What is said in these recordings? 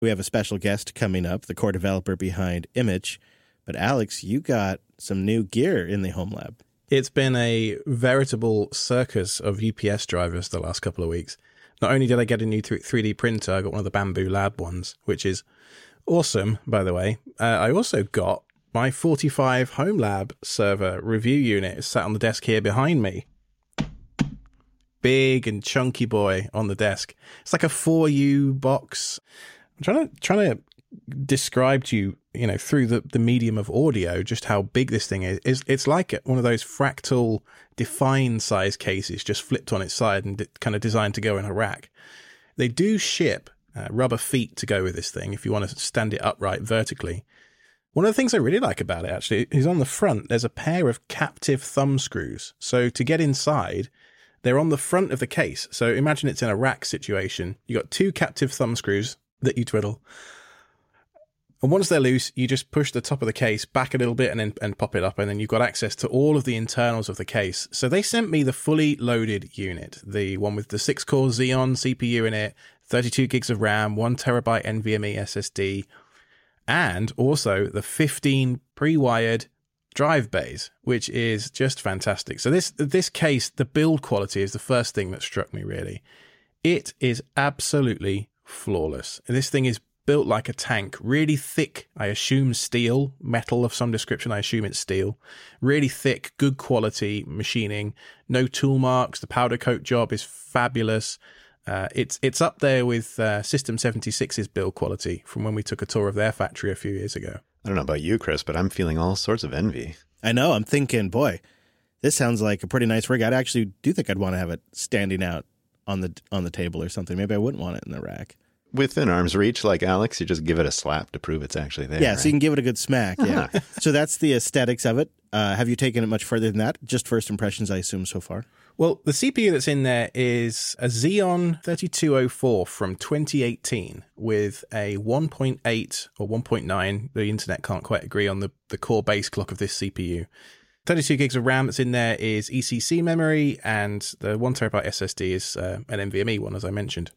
We have a special guest coming up, the core developer behind Image. But Alex, you got some new gear in the home lab. It's been a veritable circus of UPS drivers the last couple of weeks. Not only did I get a new 3D printer, I got one of the Bamboo Lab ones, which is awesome, by the way. I also got my 45 Home Lab server review unit. It's sat on the desk here behind me. Big and chunky boy on the desk. It's like a 4U box. I'm trying to describe to you, through the medium of audio, just how big this thing is. It's like one of those fractal defined size cases just flipped on its side and kind of designed to go in a rack. They do ship rubber feet to go with this thing if you want to stand it upright vertically. One of the things I really like about it, actually, is on the front, there's a pair of captive thumb screws. So to get inside, they're on the front of the case. So imagine it's in a rack situation. You got two captive thumb screws that you twiddle. And once they're loose, you just push the top of the case back a little bit and pop it up, and then you've got access to all of the internals of the case. So they sent me the fully loaded unit, the one with the 6-core Xeon CPU in it, 32 gigs of RAM, 1 terabyte NVMe SSD, and also the 15 pre-wired drive bays, which is just fantastic. So this case, the build quality is the first thing that struck me, really. It is absolutely flawless. This thing is built like a tank, really thick, I assume steel, metal of some description, I assume it's steel. Really thick, good quality machining, no tool marks, the powder coat job is fabulous. It's up there with System 76's build quality from when we took a tour of their factory a few years ago. I don't know about you, Chris, but I'm feeling all sorts of envy. I know, I'm thinking, boy, this sounds like a pretty nice rig. I actually do think I'd want to have it standing out on the table or something. Maybe I wouldn't want it in the rack. Within arm's reach, like Alex, you just give it a slap to prove it's actually there. Yeah, right? so you can give it a good smack. Yeah. So that's the aesthetics of it. Have you taken it much further than that? Just first impressions, I assume, so far? Well, the CPU that's in there is a Xeon 3204 from 2018 with a 1.8 or 1.9. The internet can't quite agree on the core base clock of this CPU. 32 gigs of RAM that's in there is ECC memory, and the 1 terabyte SSD is an NVMe one, as I mentioned.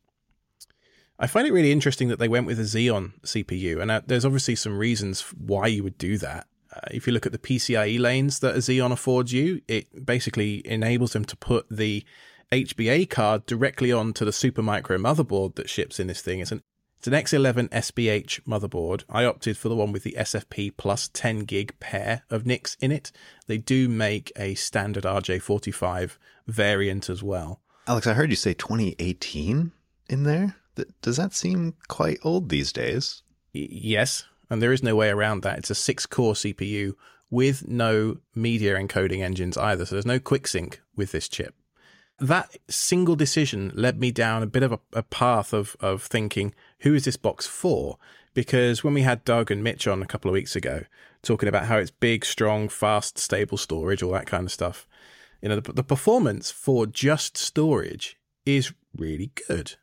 I find it really interesting that they went with a Xeon CPU, and there's obviously some reasons why you would do that. If you look at the PCIe lanes that a Xeon affords you, it basically enables them to put the HBA card directly onto the Supermicro motherboard that ships in this thing. It's an X11 SBH motherboard. I opted for the one with the SFP plus 10 gig pair of NICs in it. They do make a standard RJ45 variant as well. Alex, I heard you say 2018 in there? Does that seem quite old these days? Yes, and there is no way around that. It's a 6-core CPU with no media encoding engines either, so there's no QuickSync with this chip. That single decision led me down a bit of a path of thinking, who is this box for? Because when we had Doug and Mitch on a couple of weeks ago, talking about how it's big, strong, fast, stable storage, all that kind of stuff, the performance for just storage is really good.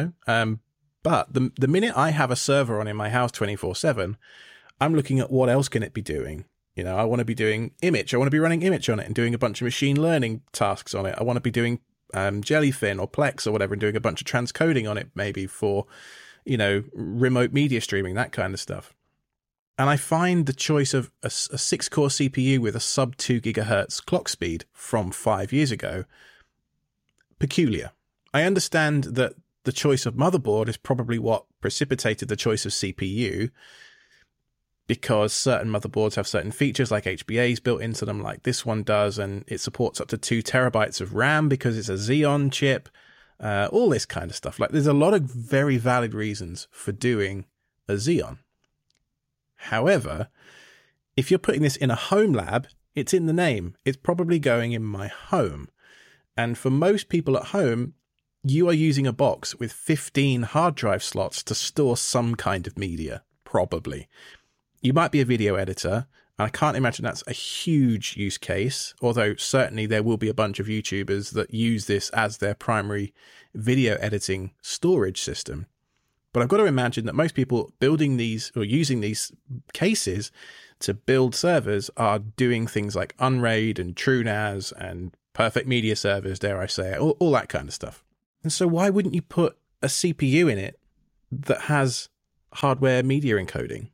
But the minute I have a server on in my house 24/7, I'm looking at what else can it be doing. I want to be doing Image. I want to be running Image on it and doing a bunch of machine learning tasks on it. I want to be doing Jellyfin or Plex or whatever and doing a bunch of transcoding on it, maybe for, remote media streaming, that kind of stuff. And I find the choice of a 6-core CPU with a sub 2 gigahertz clock speed from 5 years ago peculiar. I understand that the choice of motherboard is probably what precipitated the choice of CPU, because certain motherboards have certain features like HBAs built into them, like this one does, and it supports up to 2 terabytes of RAM because it's a Xeon chip, all this kind of stuff. Like, there's a lot of very valid reasons for doing a Xeon. However, if you're putting this in a home lab, it's in the name. It's probably going in my home. And for most people at home, you are using a box with 15 hard drive slots to store some kind of media, probably. You might be a video editor, and I can't imagine that's a huge use case, although certainly there will be a bunch of YouTubers that use this as their primary video editing storage system. But I've got to imagine that most people building these or using these cases to build servers are doing things like Unraid and TrueNAS and Perfect Media Servers, dare I say, all that kind of stuff. And so why wouldn't you put a CPU in it that has hardware media encoding.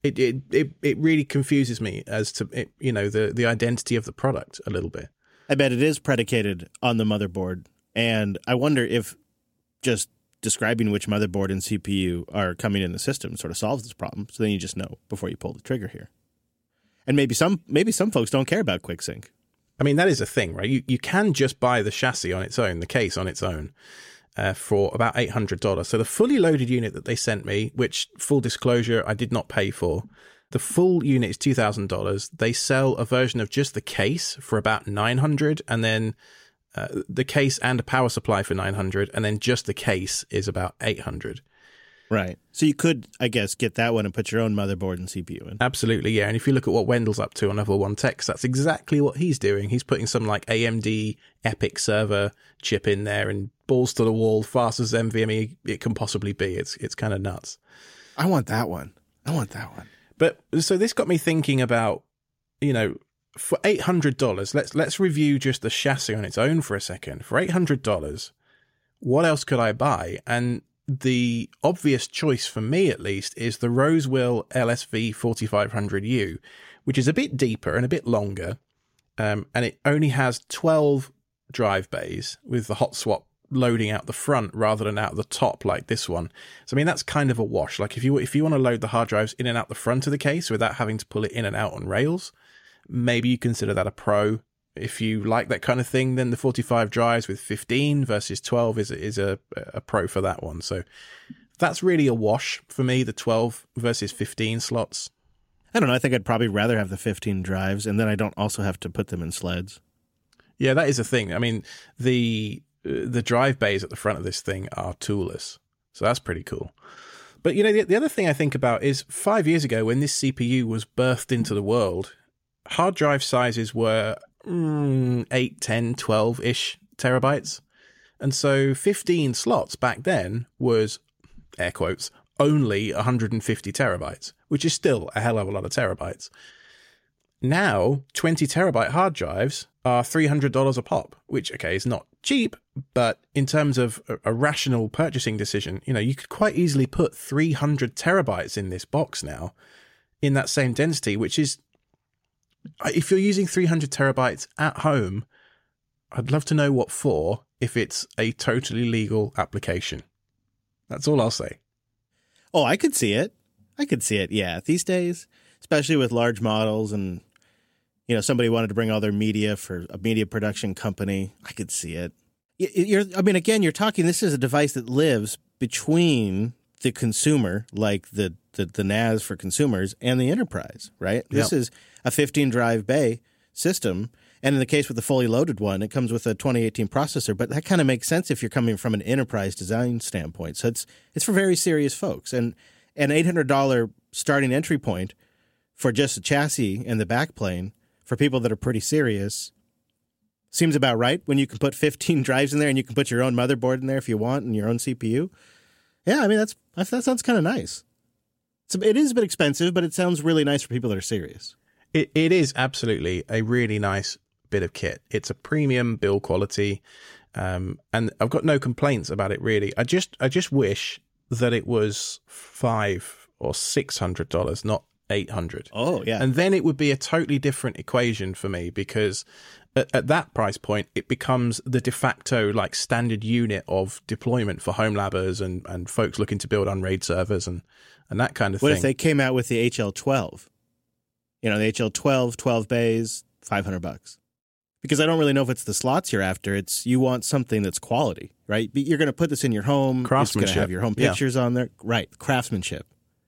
It really confuses me as to the identity of the product a little bit. I bet it is predicated on the motherboard, and I wonder if just describing which motherboard and CPU are coming in the system sort of solves this problem. So then you just know before you pull the trigger here. And maybe some folks don't care about QuickSync. I mean, that is a thing, right? You can just buy the chassis on its own, the case on its own, for about $800. So the fully loaded unit that they sent me, which, full disclosure, I did not pay for, the full unit is $2,000. They sell a version of just the case for about $900, and then the case and a power supply for $900, and then just the case is about $800. Right. So you could, I guess, get that one and put your own motherboard and CPU in. Absolutely, yeah. And if you look at what Wendell's up to on Level 1 Techs, that's exactly what he's doing. He's putting some like AMD EPYC server chip in there and balls to the wall, fast as NVMe it can possibly be. It's kind of nuts. I want that one. But so this got me thinking about, for $800, let's review just the chassis on its own for a second. For $800, what else could I buy? And the obvious choice for me, at least, is the Rosewill LSV 4500U, which is a bit deeper and a bit longer, and it only has 12 drive bays with the hot swap loading out the front rather than out the top like this one. So I mean, that's kind of a wash. Like if you want to load the hard drives in and out the front of the case without having to pull it in and out on rails, maybe you consider that a pro. If you like that kind of thing, then the 45 drives with 15 versus 12 is a pro for that one. So that's really a wash for me, the 12 versus 15 slots. I don't know. I think I'd probably rather have the 15 drives, and then I don't also have to put them in sleds. Yeah, that is a thing. I mean, the drive bays at the front of this thing are toolless. So that's pretty cool. But, the other thing I think about is 5 years ago when this CPU was birthed into the world, hard drive sizes were 8, 10, 12-ish terabytes. And so 15 slots back then was, air quotes, only 150 terabytes, which is still a hell of a lot of terabytes. Now, 20 terabyte hard drives are $300 a pop, which, okay, is not cheap, but in terms of a rational purchasing decision, you could quite easily put 300 terabytes in this box now in that same density, which is, if you're using 300 terabytes at home, I'd love to know what for if it's a totally legal application. That's all I'll say. Oh, I could see it. Yeah. These days, especially with large models and, somebody wanted to bring all their media for a media production company, I could see it. You're talking, this is a device that lives between the consumer, like the NAS for consumers, and the enterprise, right? This is a 15 drive bay system. And in the case with the fully loaded one, it comes with a 2018 processor, but that kind of makes sense if you're coming from an enterprise design standpoint. So it's for very serious folks. And an $800 starting entry point for just a chassis and the backplane for people that are pretty serious seems about right when you can put 15 drives in there and you can put your own motherboard in there if you want and your own CPU. Yeah, I mean, that sounds kind of nice. It is a bit expensive, but it sounds really nice for people that are serious. It is absolutely a really nice bit of kit. It's a premium build quality, and I've got no complaints about it really. I just wish that it was $500 or $600, not $800. Oh yeah, and then it would be a totally different equation for me, because at that price point, it becomes the de facto like standard unit of deployment for home labbers and folks looking to build on RAID servers and that kind of thing. What if they came out with the HL12? The HL12, 12 bays, $500. Because I don't really know if it's the slots you're after. It's you want something that's quality, right? You're going to put this in your home. Craftsmanship. It's going to have your home pictures on there. Right, craftsmanship.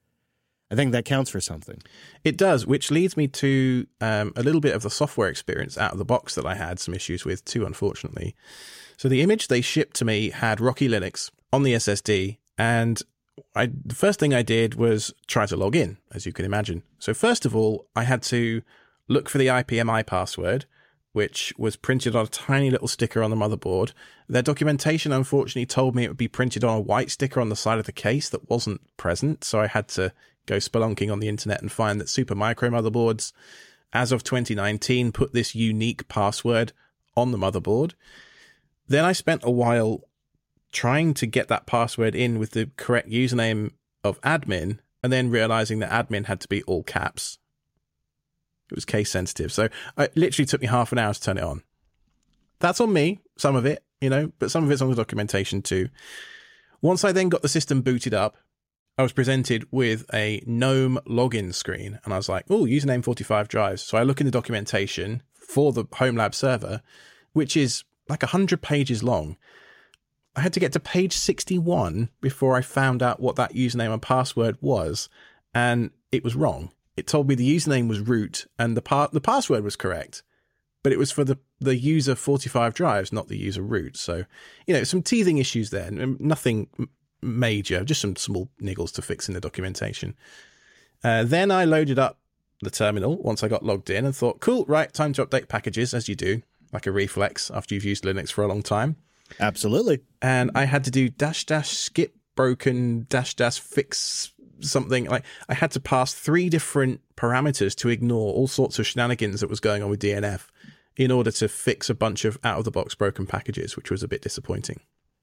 I think that counts for something. It does, which leads me to a little bit of the software experience out of the box that I had some issues with too, unfortunately. So the image they shipped to me had Rocky Linux on the SSD, and the first thing I did was try to log in, as you can imagine. So first of all, I had to look for the IPMI password, which was printed on a tiny little sticker on the motherboard. Their documentation, unfortunately, told me it would be printed on a white sticker on the side of the case that wasn't present, so I had to go spelunking on the internet and find that Supermicro motherboards, as of 2019, put this unique password on the motherboard. Then I spent a while trying to get that password in with the correct username of admin, and then realizing that admin had to be all caps. It was case sensitive. So it literally took me half an hour to turn it on. That's on me, some of it, but some of it's on the documentation too. Once I then got the system booted up, I was presented with a GNOME login screen, and I was like, oh, username 45 drives. So I look in the documentation for the HomeLab server, which is like 100 pages long. I had to get to page 61 before I found out what that username and password was, and it was wrong. It told me the username was root and the password was correct, but it was for the user 45 drives, not the user root. So, some teething issues there. Nothing major, just some small niggles to fix in the documentation. Then I loaded up the terminal once I got logged in and thought, cool, right, time to update packages, as you do, like a reflex after you've used Linux for a long time. Absolutely. And I had to do -- skip broken -- fix something. Like, I had to pass 3 different parameters to ignore all sorts of shenanigans that was going on with DNF in order to fix a bunch of out-of-the-box broken packages, which was a bit disappointing.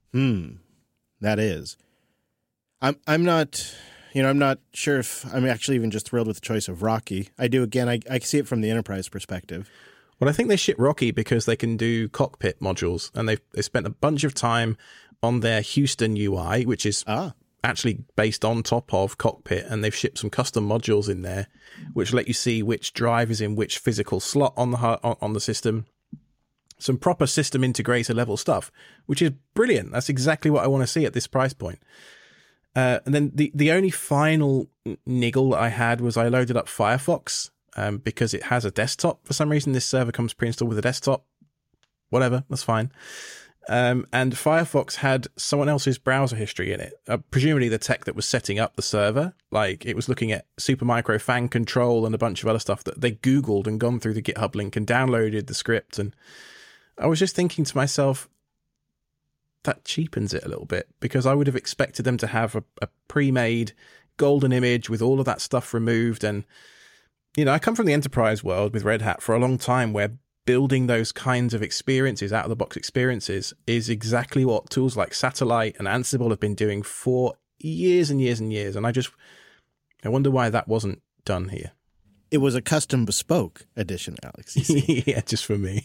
That is. I'm not sure if I'm actually even just thrilled with the choice of Rocky. I do, again, I see it from the enterprise perspective. Well, I think they ship Rocky because they can do cockpit modules, and they spent a bunch of time on their Houston UI, which is actually based on top of Cockpit, and they've shipped some custom modules in there, which let you see which drive is in which physical slot on the system. Some proper system integrator level stuff, which is brilliant. That's exactly what I want to see at this price point. And then the only final niggle that I had was I loaded up Firefox because it has a desktop. For some reason, this server comes pre-installed with a desktop. Whatever, that's fine. And Firefox had someone else's browser history in it. Presumably the tech that was setting up the server. Like, it was looking at Supermicro fan control and a bunch of other stuff that they Googled and gone through the GitHub link and downloaded the script. And I was just thinking to myself, that cheapens it a little bit, because I would have expected them to have a pre-made golden image with all of that stuff removed. And, I come from the enterprise world with Red Hat for a long time, where building those kinds of experiences, out-of-the-box experiences, is exactly what tools like Satellite and Ansible have been doing for years and years and years. And I wonder why that wasn't done here. It was a custom bespoke edition, Alex. You see. Yeah, just for me.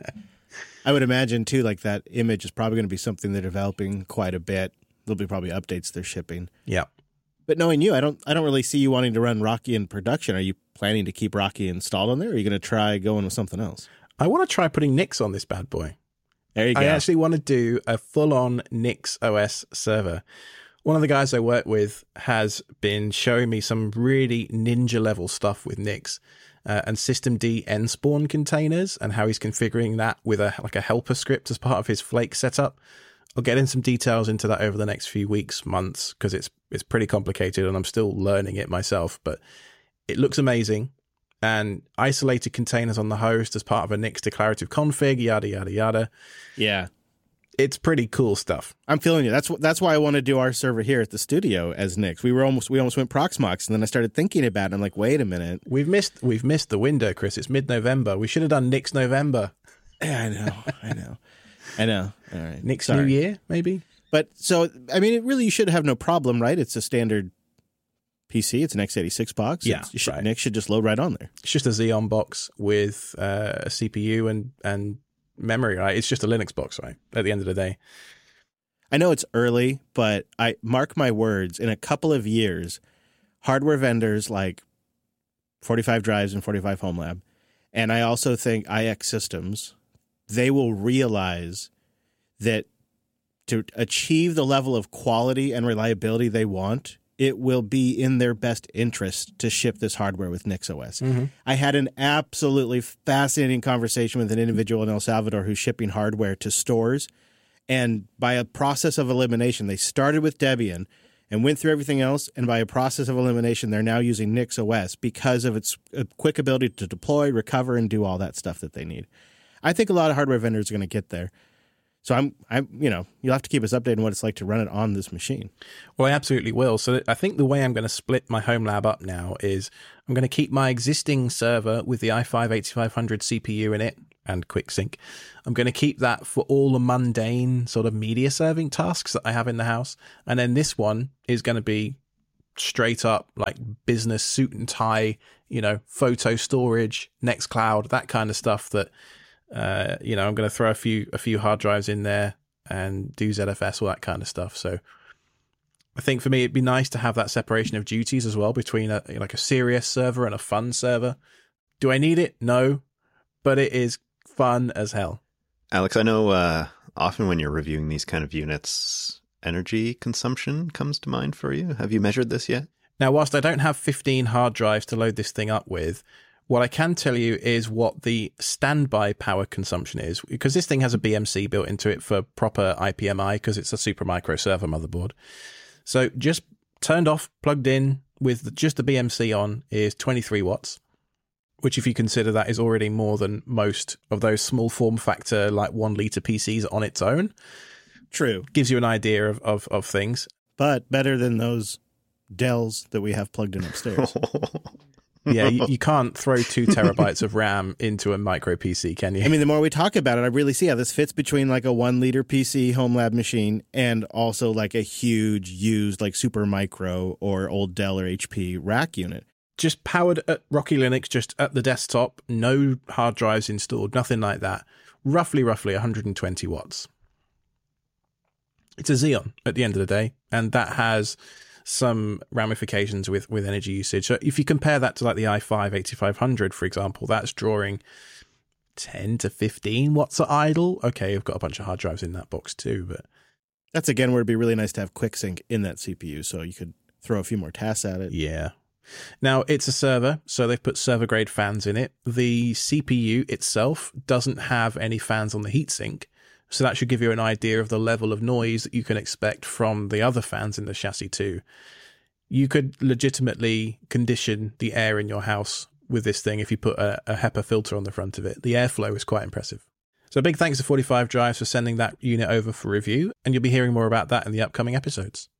I would imagine, too, like that image is probably going to be something they're developing quite a bit. There'll be probably updates they're shipping. Yeah. But knowing you, I don't really see you wanting to run Rocky in production. Are you planning to keep Rocky installed on there, or are you going to try going with something else? I want to try putting Nix on this bad boy. There you go. I actually want to do a full-on Nix OS server. One of the guys I work with has been showing me some really ninja-level stuff with Nix and systemd nspawn containers, and how he's configuring that with a helper script as part of his Flake setup. I'll get in some details into that over the next few weeks, months, because it's pretty complicated and I'm still learning it myself, but it looks amazing. And isolated containers on the host as part of a Nix declarative config, yada, yada, yada. Yeah. It's pretty cool stuff. I'm feeling you. That's why I want to do our server here at the studio as Nix. We almost went Proxmox, and then I started thinking about it, and I'm like, wait a minute. We've missed the window, Chris. It's mid-November. We should have done Nix November. Yeah, I know. All right. Nix New Year, maybe? But so, I mean, you should have no problem, right? It's a standard PC. It's an x86 box. Yeah, right. Nix should just load right on there. It's just a Xeon box with a CPU and memory, right? It's just a Linux box, right? At the end of the day. I know it's early, but I mark my words, in a couple of years, hardware vendors like 45 Drives and 45 HomeLab, and I also think IX Systems, they will realize that to achieve the level of quality and reliability they want, it will be in their best interest to ship this hardware with NixOS. Mm-hmm. I had an absolutely fascinating conversation with an individual in El Salvador who's shipping hardware to stores. And by a process of elimination, they started with Debian and went through everything else. And by a process of elimination, they're now using NixOS because of its quick ability to deploy, recover, and do all that stuff that they need. I think a lot of hardware vendors are going to get there. So you'll have to keep us updated on what it's like to run it on this machine. Well, I absolutely will. So I think the way I'm going to split my HomeLab up now is I'm going to keep my existing server with the i5-8500 CPU in it and QuickSync. I'm going to keep that for all the mundane sort of media serving tasks that I have in the house. And then this one is going to be straight up like business suit and tie, photo storage, Nextcloud, that kind of stuff that, I'm going to throw a few hard drives in there and do ZFS, all that kind of stuff. So I think for me, it'd be nice to have that separation of duties as well between a serious server and a fun server. Do I need it? No, but it is fun as hell. Alex, I know often when you're reviewing these kind of units, energy consumption comes to mind for you. Have you measured this yet? Now, whilst I don't have 15 hard drives to load this thing up with, what I can tell you is what the standby power consumption is, because this thing has a BMC built into it for proper IPMI because it's a Supermicro server motherboard. So just turned off, plugged in with just the BMC on is 23 watts, which if you consider that is already more than most of those small form factor like 1 litre PCs on its own. True. Gives you an idea of things. But better than those Dells that we have plugged in upstairs. Yeah, you can't throw 2 terabytes of RAM into a micro PC, can you? I mean, the more we talk about it, I really see how this fits between like a 1 liter PC home lab machine and also like a huge used like Supermicro or old Dell or HP rack unit. Just powered at Rocky Linux, just at the desktop, no hard drives installed, nothing like that. Roughly 120 watts. It's a Xeon at the end of the day, and that has some ramifications with energy usage. So if you compare that to like the i5 8500, for example, that's drawing 10 to 15 watts at idle. Okay, I've got a bunch of hard drives in that box too, but that's again where it'd be really nice to have QuickSync in that CPU so you could throw a few more tasks at it. Yeah. Now, it's a server, so they've put server-grade fans in it. The CPU itself doesn't have any fans on the heatsink, so that should give you an idea of the level of noise that you can expect from the other fans in the chassis too. You could legitimately condition the air in your house with this thing if you put a HEPA filter on the front of it. The airflow is quite impressive. So a big thanks to 45 Drives for sending that unit over for review, and you'll be hearing more about that in the upcoming episodes.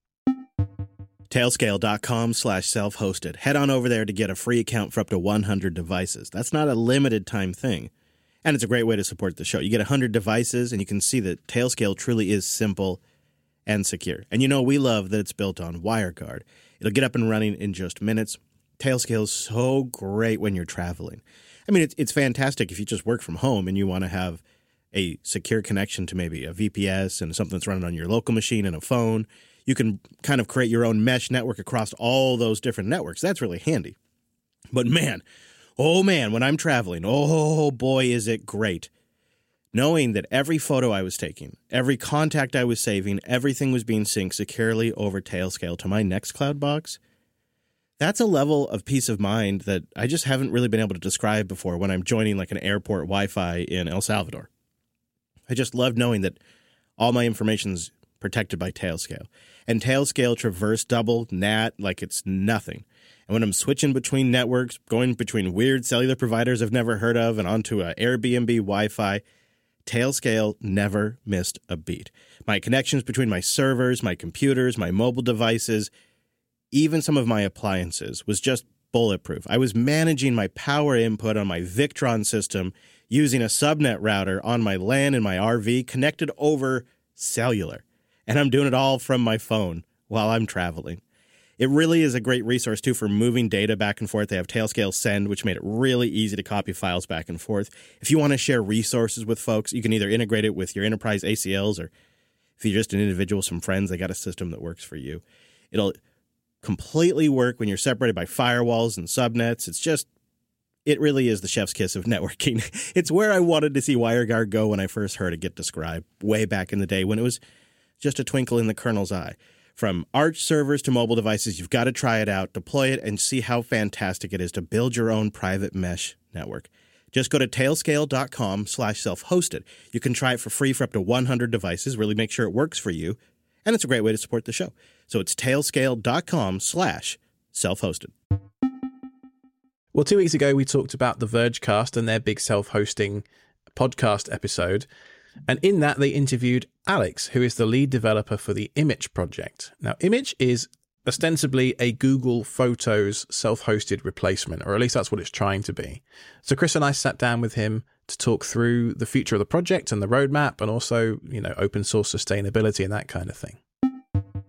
Tailscale.com/self-hosted. Head on over there to get a free account for up to 100 devices. That's not a limited time thing. And it's a great way to support the show. You get 100 devices, and you can see that Tailscale truly is simple and secure. And we love that it's built on WireGuard. It'll get up and running in just minutes. Tailscale is so great when you're traveling. I mean, it's fantastic if you just work from home and you want to have a secure connection to maybe a VPS and something that's running on your local machine and a phone. You can kind of create your own mesh network across all those different networks. That's really handy. But man, when I'm traveling, oh boy, is it great. Knowing that every photo I was taking, every contact I was saving, everything was being synced securely over Tailscale to my Nextcloud box, that's a level of peace of mind that I just haven't really been able to describe before when I'm joining like an airport Wi-Fi in El Salvador. I just love knowing that all my information's protected by Tailscale. And Tailscale traverse double NAT like it's nothing. And when I'm switching between networks, going between weird cellular providers I've never heard of and onto a Airbnb Wi-Fi, Tailscale never missed a beat. My connections between my servers, my computers, my mobile devices, even some of my appliances was just bulletproof. I was managing my power input on my Victron system using a subnet router on my LAN in my RV connected over cellular. And I'm doing it all from my phone while I'm traveling. It really is a great resource, too, for moving data back and forth. They have Tailscale Send, which made it really easy to copy files back and forth. If you want to share resources with folks, you can either integrate it with your enterprise ACLs, or if you're just an individual, some friends, they got a system that works for you. It'll completely work when you're separated by firewalls and subnets. It really is the chef's kiss of networking. It's where I wanted to see WireGuard go when I first heard it get described way back in the day when it was just a twinkle in the kernel's eye. From Arch servers to mobile devices, you've got to try it out, deploy it, and see how fantastic it is to build your own private mesh network. Just go to tailscale.com/self-hosted. You can try it for free for up to 100 devices, really make sure it works for you, and it's a great way to support the show. So it's tailscale.com/self-hosted. Well, 2 weeks ago, we talked about the Vergecast and their big self-hosting podcast episode. And in that, they interviewed Alex, who is the lead developer for the Immich project. Now, Immich is ostensibly a Google Photos self-hosted replacement, or at least that's what it's trying to be. So Chris and I sat down with him to talk through the future of the project and the roadmap, and also, open source sustainability and that kind of thing.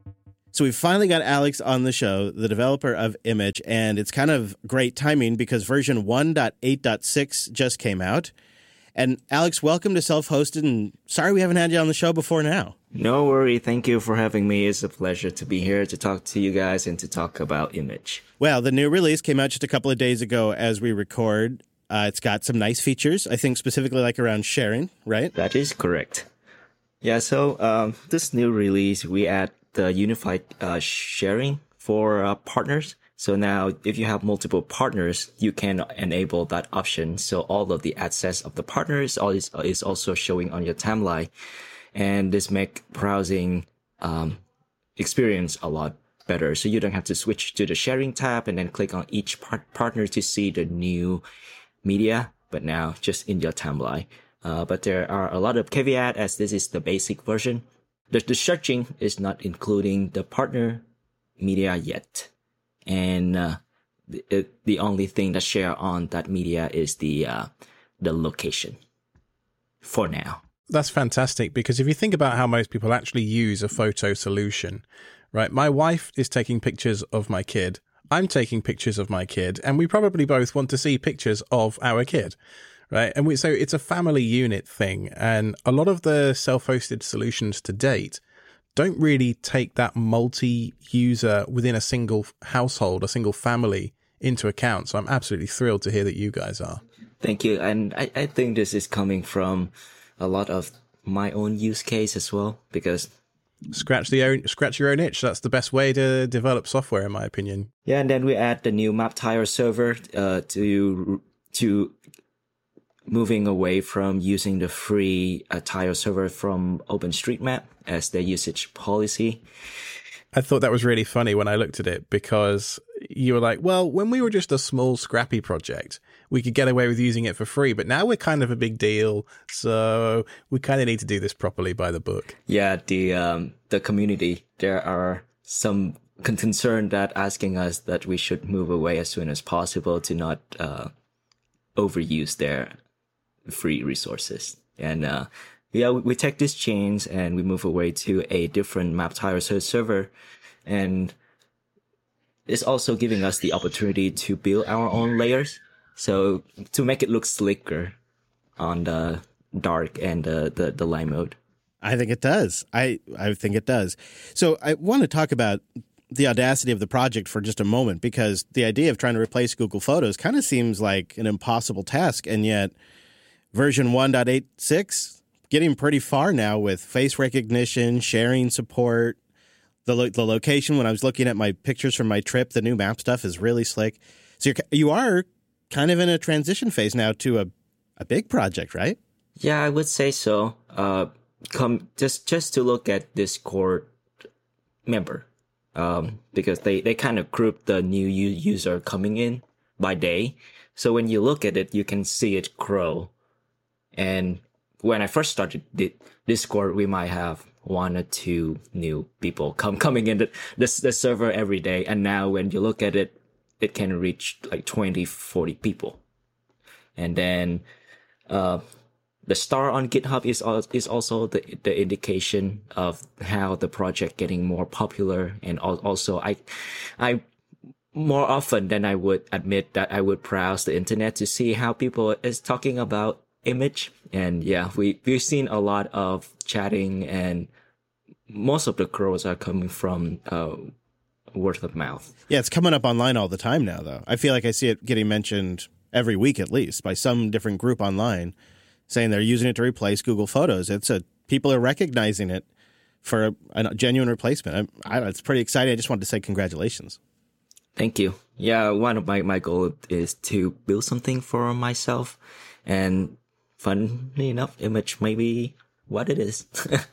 So we finally got Alex on the show, the developer of Image, and it's kind of great timing because version 1.8.6 just came out. And Alex, welcome to Self-Hosted, and sorry we haven't had you on the show before now. No worry. Thank you for having me. It's a pleasure to be here to talk to you guys and to talk about Image. Well, the new release came out just a couple of days ago as we record. It's got some nice features, I think specifically like around sharing, right? That is correct. Yeah, so this new release, we add the unified sharing for partners. So now if you have multiple partners, you can enable that option. So all of the access of the partners is also showing on your timeline. And this make browsing experience a lot better. So you don't have to switch to the sharing tab and then click on each partner to see the new media, but now just in your timeline. But there are a lot of caveats as this is the basic version. The searching is not including the partner media yet. And the only thing that share on that media is the location for now. That's fantastic, because if you think about how most people actually use a photo solution, right? My wife is taking pictures of my kid. I'm taking pictures of my kid, and we probably both want to see pictures of our kid, right? And so it's a family unit thing. And a lot of the self-hosted solutions to date don't really take that multi-user within a single household, a single family into account. So I'm absolutely thrilled to hear that you guys are. Thank you. And I think this is coming from a lot of my own use case as well, because scratch your own itch. That's the best way to develop software, in my opinion. Yeah, and then we add the new Maptire server to moving away from using the free tile server from OpenStreetMap as their usage policy. I thought that was really funny when I looked at it, because you were like, well, when we were just a small scrappy project, we could get away with using it for free, but now we're kind of a big deal, so we kind of need to do this properly by the book. Yeah, the community, there are some concern that asking us that we should move away as soon as possible to not overuse their free resources. And we take this change and we move away to a different Maptire server, and it's also giving us the opportunity to build our own layers, so to make it look slicker on the dark and the light mode. I think it does. I think it does. So I want to talk about the audacity of the project for just a moment, because the idea of trying to replace Google Photos kind of seems like an impossible task, and yet version 1.86 getting pretty far now with face recognition, sharing support, the location. When I was looking at my pictures from my trip, the new map stuff is really slick. So you are kind of in a transition phase now to a big project, right? Yeah, I would say so. Just to look at Discord member, because they kind of group the new user coming in by day. So when you look at it, you can see it grow. And when I first started Discord, we might have 1 or 2 new people coming in the server every day. And now when you look at it, it can reach like 20, 40 people. And then the star on GitHub is also the indication of how the project getting more popular. And also I more often than I would admit that I would browse the internet to see how people is talking about Image. And yeah, we've seen a lot of chatting, and most of the growth are coming from word of mouth. Yeah, it's coming up online all the time now, though. I feel like I see it getting mentioned every week at least by some different group online saying they're using it to replace Google Photos. People are recognizing it for a genuine replacement. It's pretty exciting. I just wanted to say congratulations. Thank you. Yeah, one of my goal is to build something for myself, and funnily enough, Image may be what it is.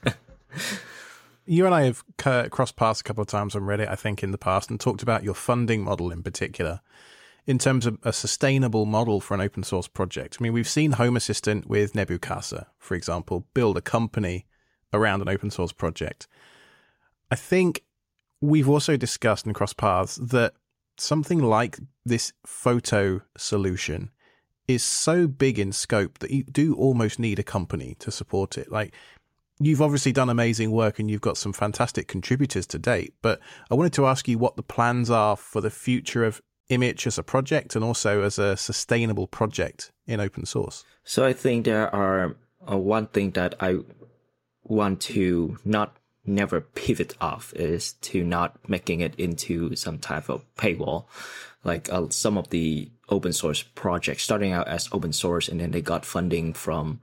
You and I have crossed paths a couple of times on Reddit, I think, in the past, and talked about your funding model in particular, in terms of a sustainable model for an open source project. I mean, we've seen Home Assistant with Nebukasa, for example, build a company around an open source project. I think we've also discussed and crossed paths that something like this photo solution is so big in scope that you do almost need a company to support it. Like, You've obviously done amazing work and you've got some fantastic contributors to date, but I wanted to ask you what the plans are for the future of Immich as a project and also as a sustainable project in open source. So I think there are one thing that I want to never pivot off is to not making it into some type of paywall. Like some of the open source projects starting out as open source and then they got funding from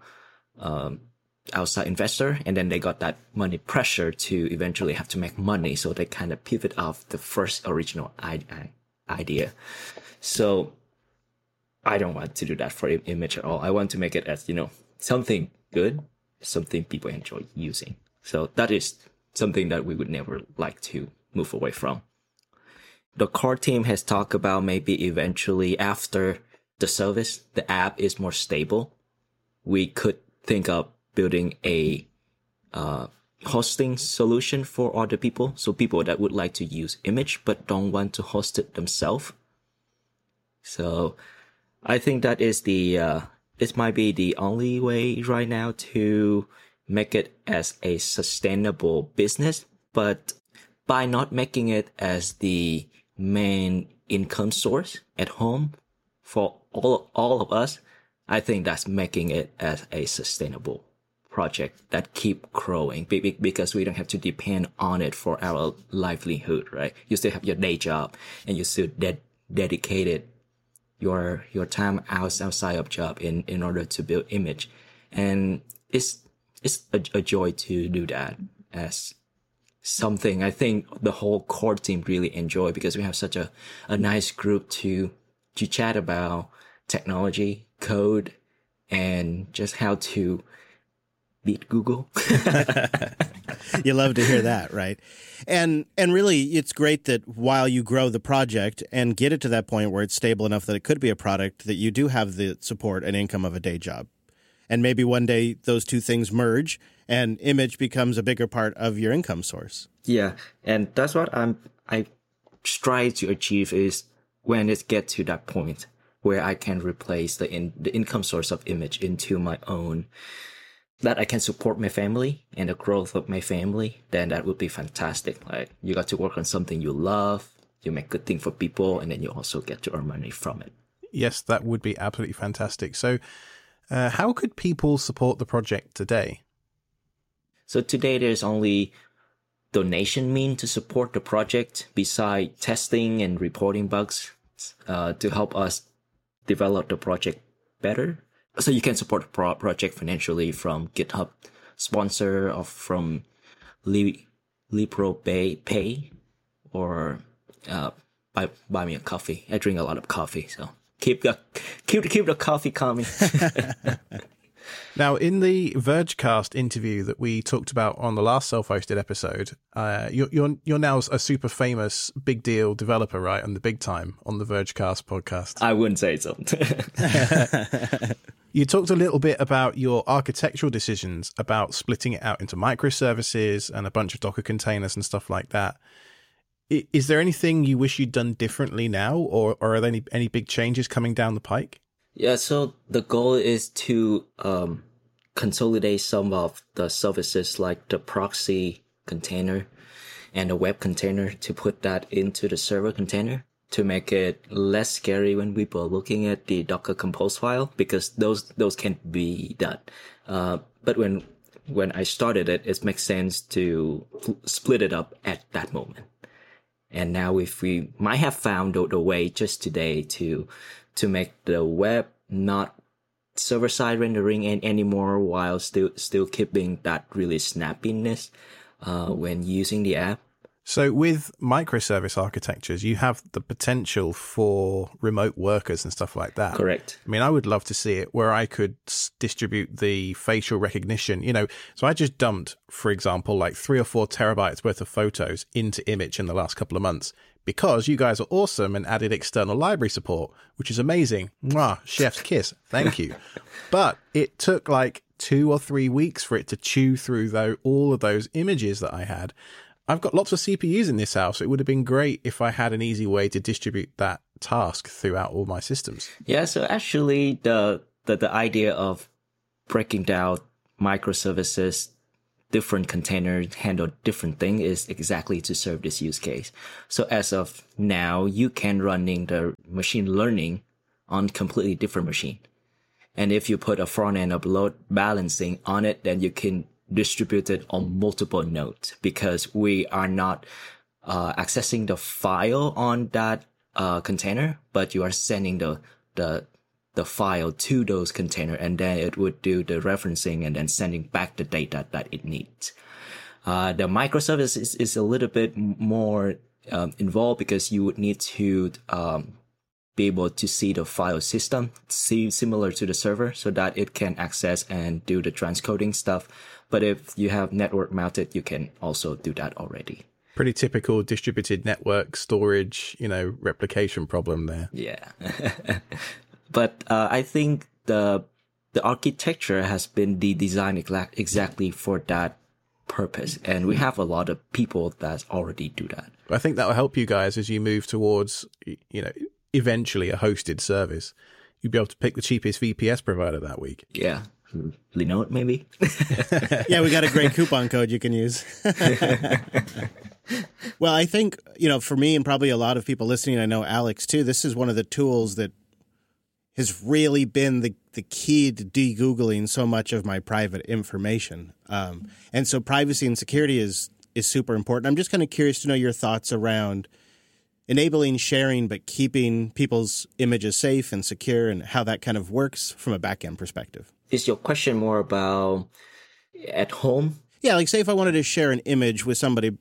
outside investor, and then they got that money pressure to eventually have to make money. So they kind of pivot off the first original idea. So I don't want to do that for Immich at all. I want to make it as, something good, something people enjoy using. So that is something that we would never like to move away from. The core team has talked about maybe eventually after the service, the app is more stable, we could think of building a hosting solution for other people. So people that would like to use Immich but don't want to host it themselves. So I think that is this might be the only way right now to make it as a sustainable business. But by not making it as the main income source at home for all of us, I think that's making it as a sustainable project that keep growing because we don't have to depend on it for our livelihood, right? You still have your day job and you still dedicated your time outside of job in order to build Immich. And it's a joy to do that as something I think the whole core team really enjoy because we have such a nice group to chat about technology, code, and just how to beat Google. You love to hear that, right? And really, it's great that while you grow the project and get it to that point where it's stable enough that it could be a product, that you do have the support and income of a day job. And maybe one day those two things merge and Immich becomes a bigger part of your income source. Yeah, and that's what I strive to achieve is when it gets to that point where I can replace the income source of Immich into my own, that I can support my family and the growth of my family, then that would be fantastic. Like you got to work on something you love, you make good thing for people, and then you also get to earn money from it. Yes, that would be absolutely fantastic. So how could people support the project today? So today there's only donation mean to support the project beside testing and reporting bugs to help us develop the project better. So you can support the project financially from GitHub sponsor or from Libro Pay or buy me a coffee. I drink a lot of coffee, so keep the coffee coming. Now, in the Vergecast interview that we talked about on the last self-hosted episode, you're now a super famous big deal developer, right? On the big time on the Vergecast podcast. I wouldn't say so. You talked a little bit about your architectural decisions about splitting it out into microservices and a bunch of Docker containers and stuff like that. Is there anything you wish you'd done differently now, or are there any big changes coming down the pike? Yeah, so the goal is to consolidate some of the services like the proxy container and the web container to put that into the server container to make it less scary when people are looking at the Docker Compose file, because those can be done. But when I started it, it makes sense to split it up at that moment. And now if we might have found the way just today to make the web not server-side rendering anymore while still keeping that really snappiness when using the app. So with microservice architectures, you have the potential for remote workers and stuff like that. Correct. I mean, I would love to see it where I could distribute the facial recognition, So I just dumped, for example, like 3 or 4 terabytes worth of photos into Immich in the last couple of months because you guys are awesome and added external library support, which is amazing. Mwah, chef's kiss. Thank you. But it took like 2 or 3 weeks for it to chew through all of those images that I had. I've got lots of CPUs in this house. It would have been great if I had an easy way to distribute that task throughout all my systems. Yeah, so actually the idea of breaking down microservices different containers handle different thing is exactly to serve this use case. So as of now, you can running the machine learning on completely different machine. And if you put a front end of load balancing on it, then you can distribute it on multiple nodes, because we are not accessing the file on that container, but you are sending the file to those container, and then it would do the referencing and then sending back the data that it needs. The microservice is a little bit more involved, because you would need to be able to see the file system, similar to the server, so that it can access and do the transcoding stuff. But if you have network mounted, you can also do that already. Pretty typical distributed network storage, replication problem there. Yeah. But I think the architecture has been designed exactly for that purpose. And we have a lot of people that already do that. I think that will help you guys as you move towards, eventually a hosted service. You'd be able to pick the cheapest VPS provider that week. Yeah. Linode, maybe? Yeah, we got a great coupon code you can use. Well, I think, for me and probably a lot of people listening, I know Alex too, this is one of the tools that has really been the key to de-Googling so much of my private information. And so privacy and security is super important. I'm just kind of curious to know your thoughts around enabling sharing but keeping people's images safe and secure, and how that kind of works from a back-end perspective. Is your question more about at home? Yeah, like say if I wanted to share an image with somebody,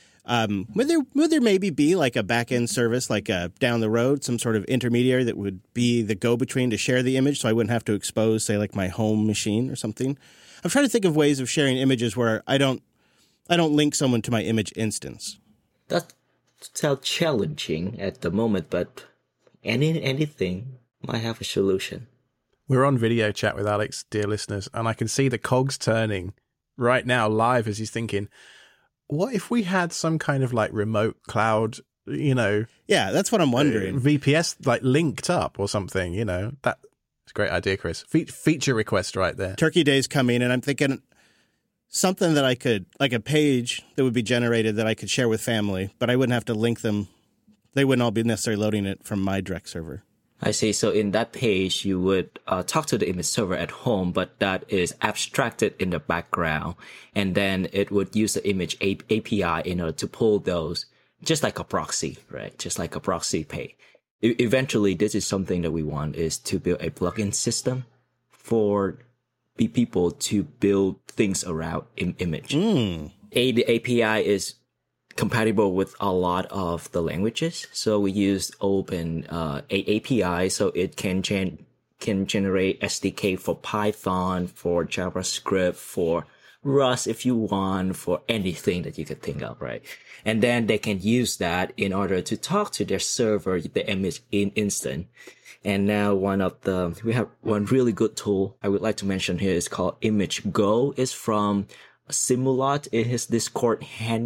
would there maybe be like a back-end service, like down the road, some sort of intermediary that would be the go-between to share the image, so I wouldn't have to expose, say, like my home machine or something? I'm trying to think of ways of sharing images where I don't link someone to my image instance. That sounds challenging at the moment, but anything might have a solution. We're on video chat with Alex, dear listeners, and I can see the cogs turning right now live as he's thinking, what if we had some kind of like remote cloud, Yeah, that's what I'm wondering. VPS like linked up or something, That's a great idea, Chris. Feature request right there. Turkey Day's coming, and I'm thinking something that I could, like a page that would be generated that I could share with family, but I wouldn't have to link them. They wouldn't all be necessarily loading it from my direct server. I see. So in that page, you would talk to the image server at home, but that is abstracted in the background. And then it would use the image API in order to pull those, just like a proxy, right? Just like a proxy pay. Eventually, this is something that we want, is to build a plugin system for people to build things around image. The API is compatible with a lot of the languages. So we use open API, so it can generate SDK for Python, for JavaScript, for Rust if you want, for anything that you could think of, right? And then they can use that in order to talk to their server, the image in instant. And now we have one really good tool I would like to mention here is called ImageGo. It's from Simulot in his Discord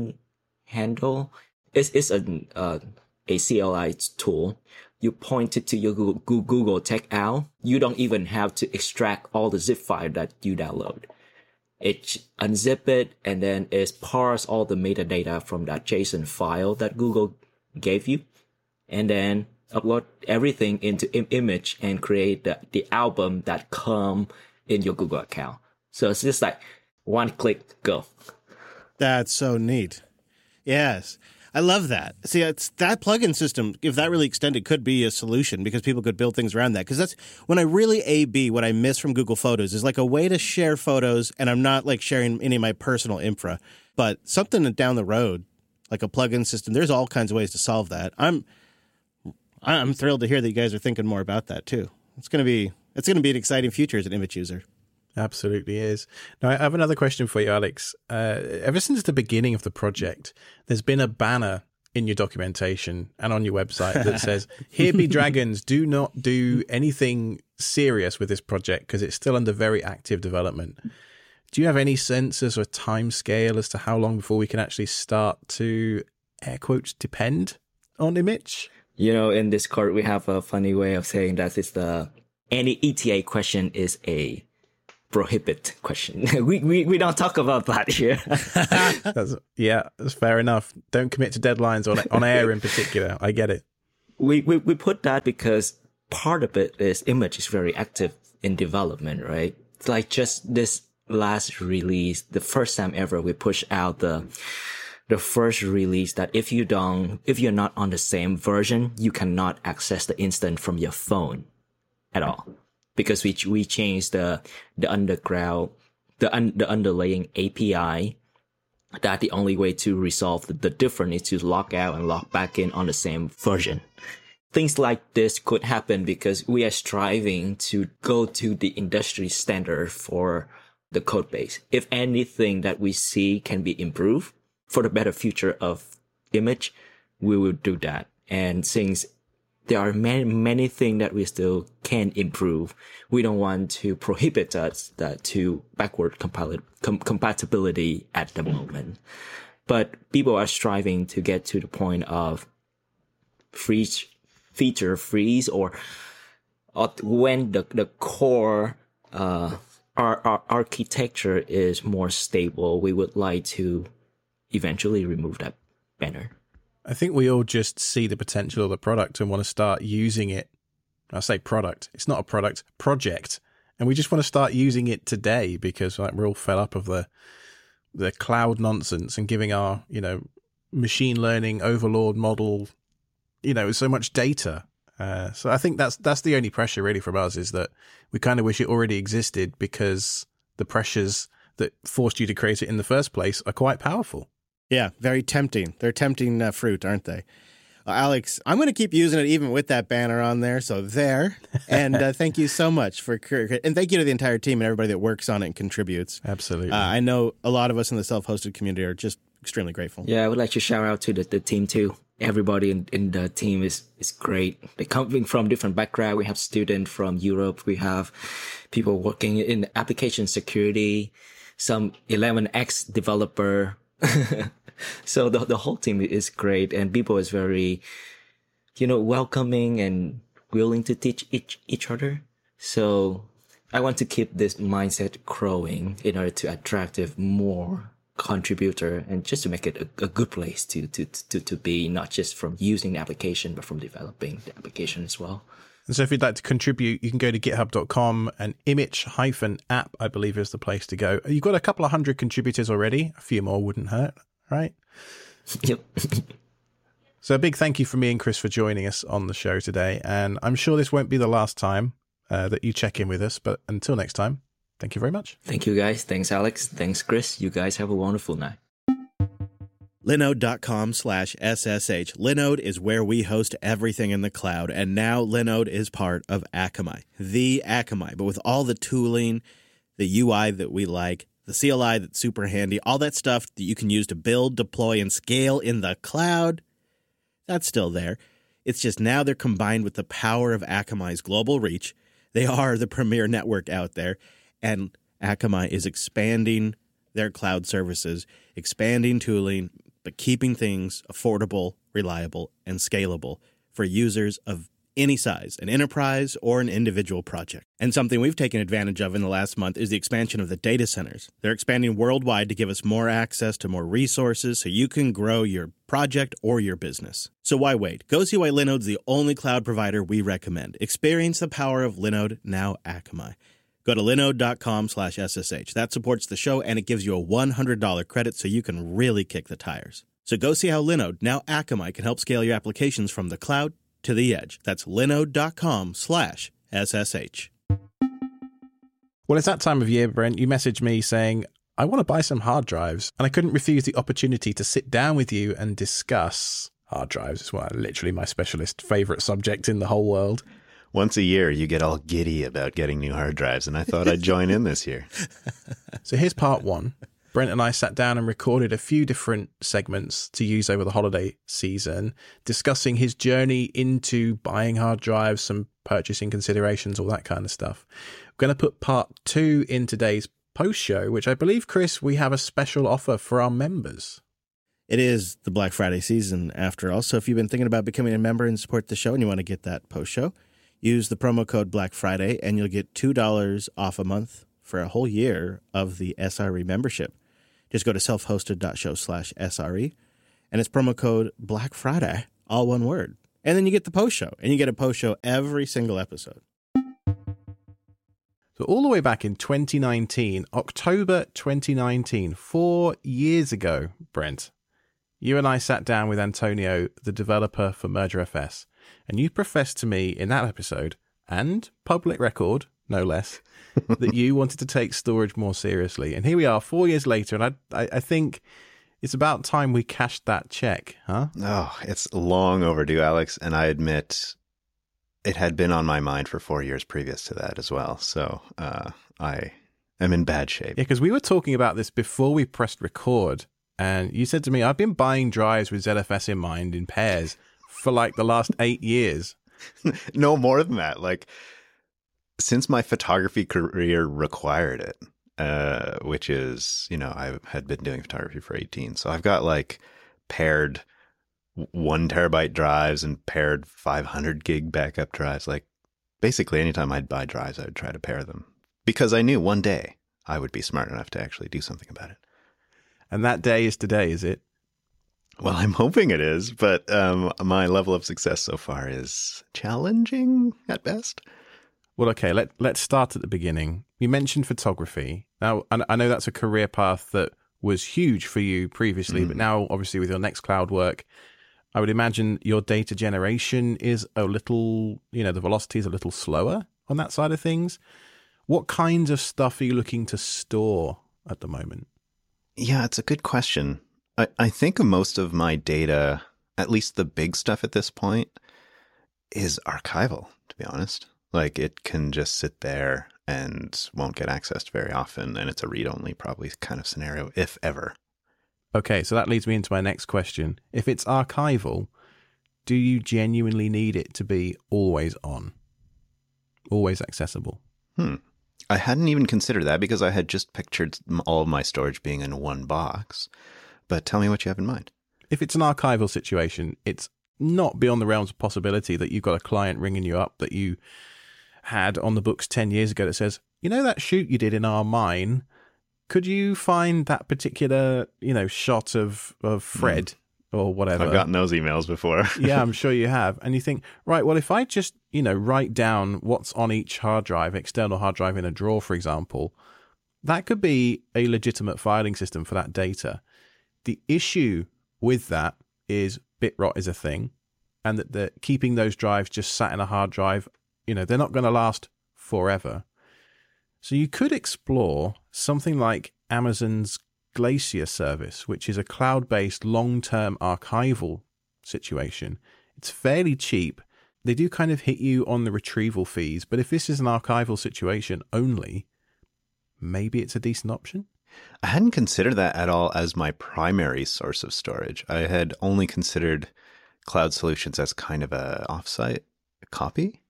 handle. It's a CLI tool. You point it to your Google Takeout. You don't even have to extract all the zip file that you download. It unzip it, and then it parse all the metadata from that JSON file that Google gave you, and then upload everything into image and create the album that come in your Google account. So it's just like one click, go. That's so neat. Yes. I love that. See, it's that plugin system, if that really extended, could be a solution, because people could build things around that. Because that's when I really A/B what I miss from Google Photos is like a way to share photos, and I'm not like sharing any of my personal infra, but something down the road, like a plugin system. There's all kinds of ways to solve that. I'm thrilled to hear that you guys are thinking more about that too. It's gonna be an exciting future as an image user. Absolutely is. Now, I have another question for you, Alex. Ever since the beginning of the project, there's been a banner in your documentation and on your website that says, "Here be dragons, do not do anything serious with this project because it's still under very active development." Do you have any sense as a time scale as to how long before we can actually start to, air quotes, depend on image? In Discord, we have a funny way of saying that any ETA question is a prohibit question. we don't talk about that here. That's fair enough. Don't commit to deadlines on air in particular. I get it. We put that because part of it is Image is very active in development, right? It's like just this last release, the first time ever we push out the first release that if you're not on the same version, you cannot access the instant from your phone at all. Because we changed the underlying API, that the only way to resolve the difference is to log out and log back in on the same version. Things like this could happen because we are striving to go to the industry standard for the code base. If anything that we see can be improved for the better future of Image, we will do that. And since there are many things that we still can improve, we don't want to prohibit that to backward compatibility at the moment. But people are striving to get to the point of feature freeze, or when the core our architecture is more stable, we would like to eventually remove that banner. I think we all just see the potential of the product and want to start using it. I say product. It's not a product, project. And we just want to start using it today because we're all fed up of the cloud nonsense and giving our, machine learning overlord model, so much data. So I think that's the only pressure really from us, is that we kind of wish it already existed because the pressures that forced you to create it in the first place are quite powerful. Yeah, very tempting. They're tempting fruit, aren't they? Alex, I'm going to keep using it even with that banner on there. So there. And thank you so much and thank you to the entire team and everybody that works on it and contributes. Absolutely. I know a lot of us in the self-hosted community are just extremely grateful. Yeah, I would like to shout out to the team too. Everybody in the team is great. They're coming from different backgrounds. We have students from Europe. We have people working in application security, some 11x developer. So the whole team is great, and people is very, welcoming and willing to teach each other. So I want to keep this mindset growing in order to attract more contributor and just to make it a good place to be, not just from using the application, but from developing the application as well. And so if you'd like to contribute, you can go to github.com, and image-app, I believe, is the place to go. You've got a couple of hundred contributors already. A few more wouldn't hurt, right? Yep. So a big thank you from me and Chris for joining us on the show today. And I'm sure this won't be the last time that you check in with us. But until next time, thank you very much. Thank you, guys. Thanks, Alex. Thanks, Chris. You guys have a wonderful night. Linode.com/SSH. Linode is where we host everything in the cloud, and now Linode is part of Akamai, the Akamai, but with all the tooling, the UI that we like, the CLI that's super handy, all that stuff that you can use to build, deploy, and scale in the cloud, that's still there. It's just now they're combined with the power of Akamai's global reach. They are the premier network out there, and Akamai is expanding their cloud services, expanding tooling, but keeping things affordable, reliable, and scalable for users of any size, an enterprise or an individual project. And something we've taken advantage of in the last month is the expansion of the data centers. They're expanding worldwide to give us more access to more resources so you can grow your project or your business. So why wait? Go see why Linode's the only cloud provider we recommend. Experience the power of Linode, now Akamai. Go to linode.com/SSH. That supports the show, and it gives you a $100 credit so you can really kick the tires. So go see how Linode, now Akamai, can help scale your applications from the cloud to the edge. That's linode.com/SSH. Well, it's that time of year, Brent. You messaged me saying, I want to buy some hard drives, and I couldn't refuse the opportunity to sit down with you and discuss hard drives. It's literally my specialist favorite subject in the whole world. Once a year, you get all giddy about getting new hard drives, and I thought I'd join in this year. So here's part one. Brent and I sat down and recorded a few different segments to use over the holiday season, discussing his journey into buying hard drives, some purchasing considerations, all that kind of stuff. We're going to put part two in today's post show, which I believe, Chris, we have a special offer for our members. It is the Black Friday season, after all. So if you've been thinking about becoming a member and support the show and you want to get that post show, use the promo code Black Friday and you'll get $2 off a month for a whole year of the SRE membership. Just go to selfhosted.show/SRE, and it's promo code Black Friday, all one word. And then you get the post show, and you get a post show every single episode. So all the way back in 2019, October 2019, 4 years ago, Brent, you and I sat down with Antonio, the developer for MergerFS, and you professed to me in that episode, and public record, no less, that you wanted to take storage more seriously. And here we are 4 years later, and I think it's about time we cashed that check, huh? Oh, it's long overdue, Alex, and I admit it had been on my mind for 4 years previous to that as well. So I am in bad shape. Yeah, because we were talking about this before we pressed record, and you said to me, I've been buying drives with ZFS in mind in pairs for like the last 8 years. No, more than that. Like, since my photography career required it, which is, I had been doing photography for 18. So I've got like paired 1 terabyte drives and paired 500 gig backup drives. Like, basically anytime I'd buy drives, I would try to pair them because I knew one day I would be smart enough to actually do something about it. And that day is today, is it? Well, I'm hoping it is, but my level of success so far is challenging at best. Well, okay, let's start at the beginning. You mentioned photography. Now, I know that's a career path that was huge for you previously, but now, obviously, with your Nextcloud work, I would imagine your data generation is a little, the velocity is a little slower on that side of things. What kinds of stuff are you looking to store at the moment? Yeah, it's a good question. I think most of my data, at least the big stuff at this point, is archival, to be honest. Like, it can just sit there and won't get accessed very often, and it's a read-only probably kind of scenario, if ever. Okay, so that leads me into my next question. If it's archival, do you genuinely need it to be always on? Always accessible? I hadn't even considered that because I had just pictured all of my storage being in one box. But tell me what you have in mind. If it's an archival situation, it's not beyond the realms of possibility that you've got a client ringing you up that you had on the books 10 years ago that says, that shoot you did in our mine, could you find that particular, shot of Fred or whatever? I've gotten those emails before. Yeah, I'm sure you have. And you think, right, well, if I just, write down what's on each hard drive, external hard drive in a drawer, for example, that could be a legitimate filing system for that data. The issue with that is bit rot is a thing, and that keeping those drives just sat in a hard drive, they're not going to last forever. So you could explore something like Amazon's Glacier service, which is a cloud-based long-term archival situation. It's fairly cheap. They do kind of hit you on the retrieval fees, but if this is an archival situation only, maybe it's a decent option. I hadn't considered that at all as my primary source of storage. I had only considered cloud solutions as kind of a offsite copy.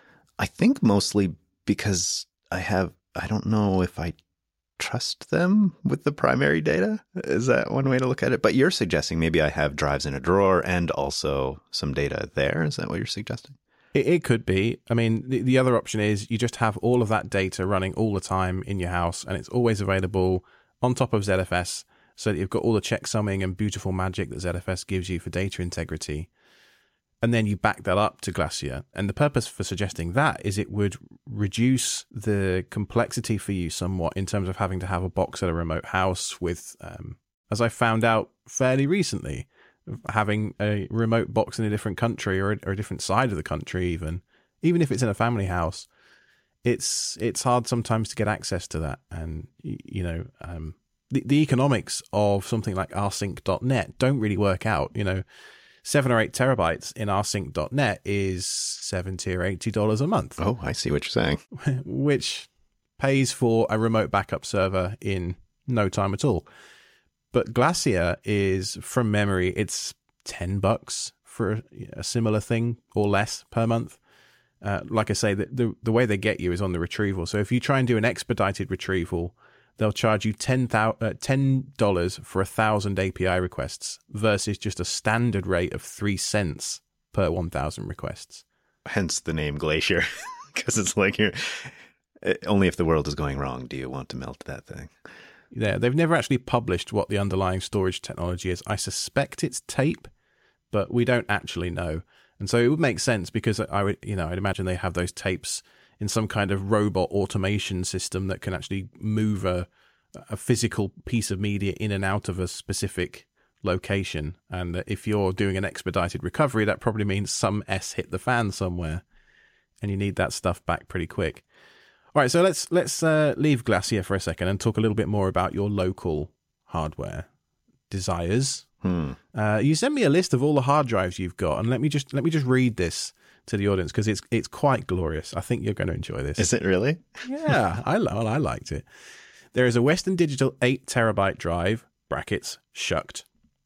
I think mostly because I don't know if I trust them with the primary data. Is that one way to look at it? But you're suggesting maybe I have drives in a drawer and also some data there. Is that what you're suggesting? It could be. I mean, the other option is you just have all of that data running all the time in your house, and it's always available on top of ZFS, so that you've got all the checksumming and beautiful magic that ZFS gives you for data integrity. And then you back that up to Glacier. And the purpose for suggesting that is it would reduce the complexity for you somewhat in terms of having to have a box at a remote house with, as I found out fairly recently, having a remote box in a different country or a different side of the country even if it's in a family house, it's hard sometimes to get access to that. And, the economics of something like rsync.net don't really work out. 7 or 8 terabytes in rsync.net is $70 or $80 a month. Oh, I see what you're saying. Which pays for a remote backup server in no time at all. But Glacier is, from memory, it's $10 for a similar thing or less per month. Like I say, the way they get you is on the retrieval. So if you try and do an expedited retrieval, they'll charge you $10 for 1,000 API requests versus just a standard rate of 3 cents per 1,000 requests. Hence the name Glacier, because it's like only if the world is going wrong do you want to melt that thing. Yeah, they've never actually published what the underlying storage technology is. I suspect it's tape, but we don't actually know. And so it would make sense because I'd imagine they have those tapes in some kind of robot automation system that can actually move a physical piece of media in and out of a specific location. And if you're doing an expedited recovery, that probably means some S hit the fan somewhere, and you need that stuff back pretty quick. All right, so let's leave Glacier for a second and talk a little bit more about your local hardware desires. You sent me a list of all the hard drives you've got, and let me just read this to the audience because it's quite glorious. I think you're going to enjoy this. Is it really? Yeah, I liked it. There is a Western Digital 8 terabyte drive (brackets shucked),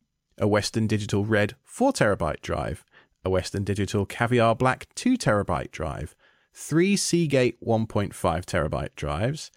a Western Digital Red 4 terabyte drive, a Western Digital Caviar Black 2 terabyte drive, 3 Seagate 1.5 terabyte drives,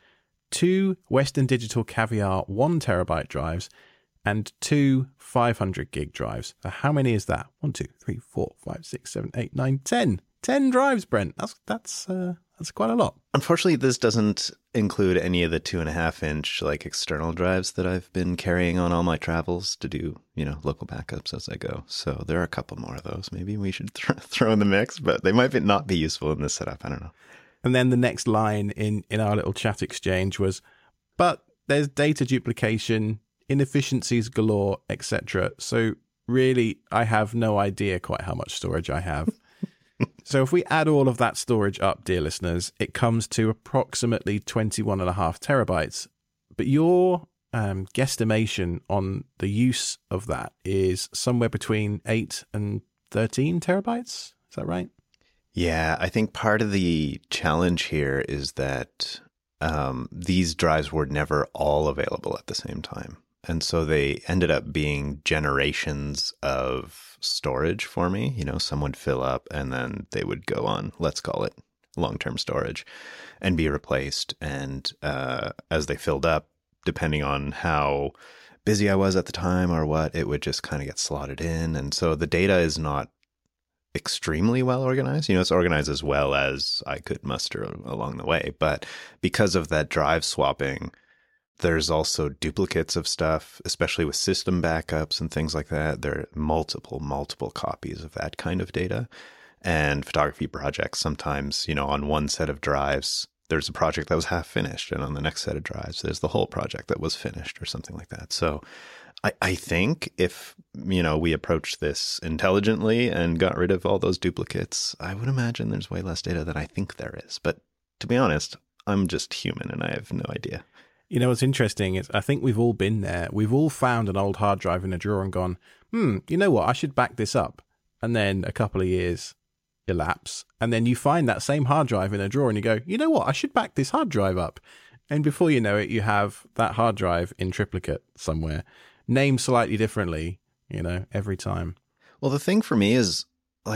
2 Western Digital Caviar 1 terabyte drives, and 2 500 gig drives. So how many is that? 1, 2, 3, 4, 5, 6, 7, 8, 9, 10. 10 drives, Brent. That's quite a lot. Unfortunately, this doesn't include any of the 2.5-inch like external drives that I've been carrying on all my travels to do, local backups as I go. So there are a couple more of those. Maybe we should throw in the mix, but they might not be useful in this setup. I don't know. And then the next line in our little chat exchange was, but there's data duplication, inefficiencies galore, etc. So really, I have no idea quite how much storage I have. So if we add all of that storage up, dear listeners, it comes to approximately 21.5 terabytes. But your guesstimation on the use of that is somewhere between 8 and 13 terabytes. Is that right? Yeah, I think part of the challenge here is that these drives were never all available at the same time. And so they ended up being generations of storage for me. Some would fill up and then they would go on, let's call it long-term storage, and be replaced. And as they filled up, depending on how busy I was at the time or what, it would just kind of get slotted in. And so the data is not extremely well organized. It's organized as well as I could muster along the way. But because of that drive swapping, there's also duplicates of stuff, especially with system backups and things like that. There are multiple copies of that kind of data. And photography projects, sometimes, on one set of drives, there's a project that was half finished. And on the next set of drives, there's the whole project that was finished or something like that. So I think if, we approached this intelligently and got rid of all those duplicates, I would imagine there's way less data than I think there is. But to be honest, I'm just human and I have no idea. What's interesting is I think we've all been there. We've all found an old hard drive in a drawer and gone, you know what, I should back this up. And then a couple of years elapse. And then you find that same hard drive in a drawer and you go, you know what, I should back this hard drive up. And before you know it, you have that hard drive in triplicate somewhere, named slightly differently, every time. Well, the thing for me is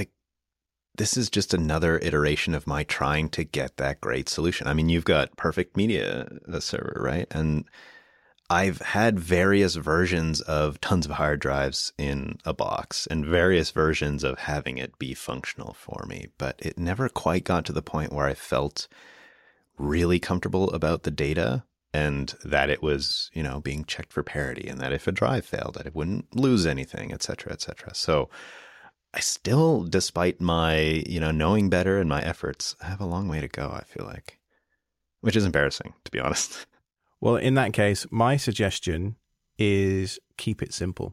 this is just another iteration of my trying to get that great solution. I mean, you've got Perfect Media Server, right? And I've had various versions of tons of hard drives in a box and various versions of having it be functional for me. But it never quite got to the point where I felt really comfortable about the data and that it was, being checked for parity and that if a drive failed, that it wouldn't lose anything, et cetera, et cetera. So I still, despite my, knowing better and my efforts, have a long way to go, I feel like, which is embarrassing, to be honest. Well, in that case, my suggestion is keep it simple.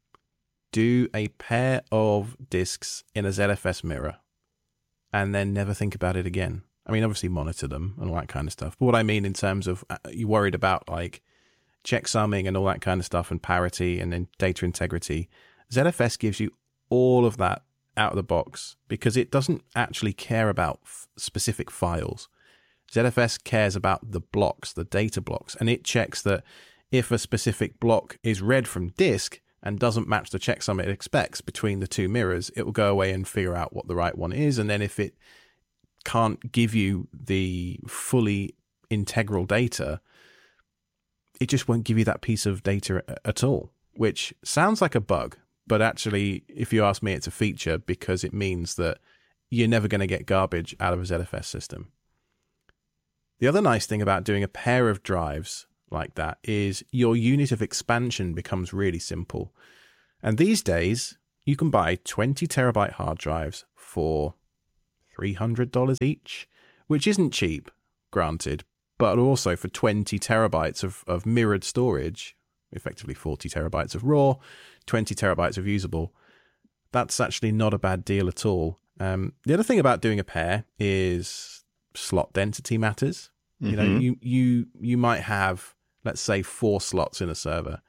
Do a pair of discs in a ZFS mirror and then never think about it again. I mean, obviously monitor them and all that kind of stuff. But what I mean in terms of you worried about like checksumming and all that kind of stuff and parity and then data integrity, ZFS gives you all of that out of the box because it doesn't actually care about specific files. ZFS cares about the blocks, the data blocks, and it checks that if a specific block is read from disk and doesn't match the checksum it expects between the two mirrors, it will go away and figure out what the right one is. And then if it can't give you the fully integral data, it just won't give you that piece of data at all, which sounds like a bug. But actually, if you ask me, it's a feature because it means that you're never going to get garbage out of a ZFS system. The other nice thing about doing a pair of drives like that is your unit of expansion becomes really simple. And these days, you can buy 20 terabyte hard drives for $300 each, which isn't cheap, granted, but also for 20 terabytes of mirrored storage, effectively 40 terabytes of raw, 20 terabytes of usable. That's actually not a bad deal at all. The other thing about doing a pair is slot density matters. You know, you might have, let's say, 4 slots in a server.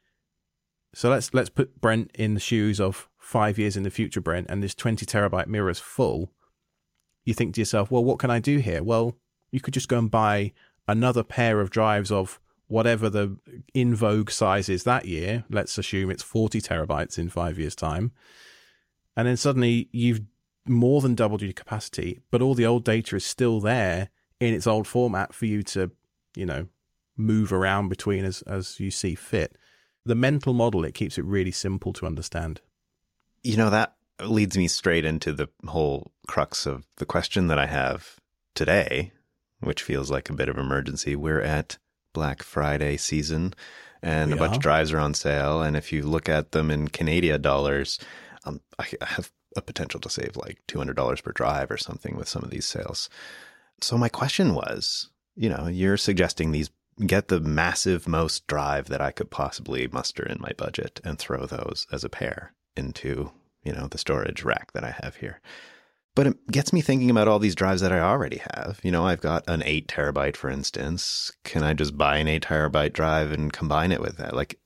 So let's put Brent in the shoes of 5 years in the future, Brent, and this 20 terabyte mirror's full. You think to yourself, well, what can I do here? Well, you could just go and buy another pair of drives of whatever the in vogue size is that year. Let's assume it's 40 terabytes in 5 years' time. And then suddenly you've more than doubled your capacity, but all the old data is still there in its old format for you to, you know, move around between as you see fit. The mental model, it keeps it really simple to understand. You know, that leads me straight into the whole crux of the question that I have today, which feels like a bit of emergency. We're at Black Friday season, and a bunch of drives are on sale. And if you look at them in Canadian dollars, I have a potential to save like $200 per drive or something with some of these sales. So my question was, you know, you're suggesting get the massive most drive that I could possibly muster in my budget and throw those as a pair into, you know, the storage rack that I have here. But it gets me thinking about all these drives that I already have. You know, I've got an 8 terabyte, for instance. Can I just buy an 8 terabyte drive and combine it with that? Like,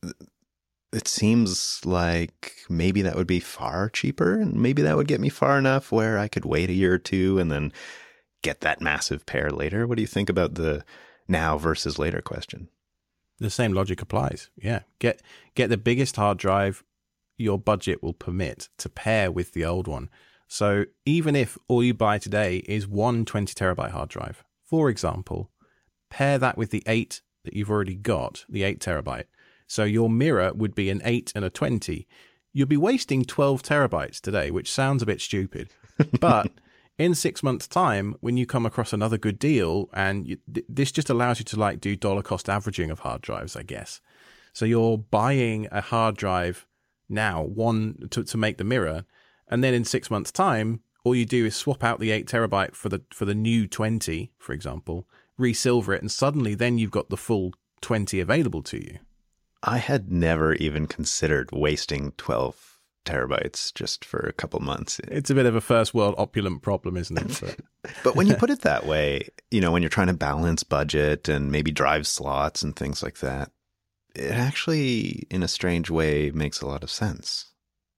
it seems like maybe that would be far cheaper, and maybe that would get me far enough where I could wait a year or two and then get that massive pair later. What do you think about the now versus later question? The same logic applies. Yeah. Get the biggest hard drive your budget will permit to pair with the old one. So even if all you buy today is one 20 terabyte hard drive, for example, pair that with the 8 that you've already got, the 8 terabyte. So your mirror would be an 8 and a 20. You'll be wasting 12 terabytes today, which sounds a bit stupid. But in 6 months' time, when you come across another good deal, and this just allows you to like do dollar cost averaging of hard drives, I guess. So you're buying a hard drive now, one to make the mirror, and then in 6 months' time, all you do is swap out the 8 terabyte for the new 20, for example, resilver it, and suddenly then you've got the full 20 available to you. I had never even considered wasting 12 terabytes just for a couple months. It's a bit of a first world opulent problem, isn't it? But when you put it that way, you know, when you're trying to balance budget and maybe drive slots and things like that, it actually, in a strange way, makes a lot of sense.